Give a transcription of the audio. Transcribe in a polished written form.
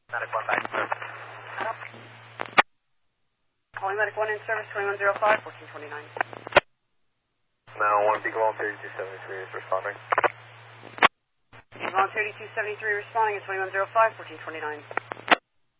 Medic 1 back in service. Calling Medic 1 in service, 2105, 1429. Now 1 Beagle Volunteer 273 is responding. Volunteer 273 responding at 2105, 1429.